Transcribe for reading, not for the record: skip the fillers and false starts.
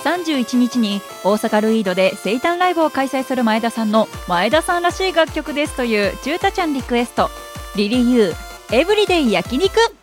31日に大阪ルイードで生誕ライブを開催する前田さんの前田さんらしい楽曲ですという中太ちゃんリクエスト、リリユーエブリデイ焼肉。